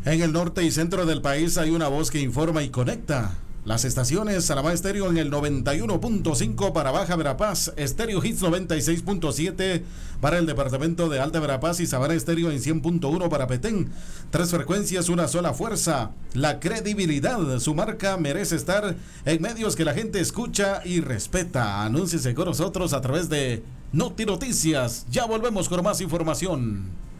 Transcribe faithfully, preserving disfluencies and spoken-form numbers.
En el norte y centro del país hay una voz que informa y conecta. Las estaciones Saramá Estéreo en el noventa y uno punto cinco para Baja Verapaz, Estéreo Hits noventa y seis punto siete para el departamento de Alta Verapaz y Sabará Estéreo en cien punto uno para Petén. Tres frecuencias, una sola fuerza. La credibilidad, su marca merece estar en medios que la gente escucha y respeta. Anúnciese con nosotros a través de Noti Noticias. Ya volvemos con más información.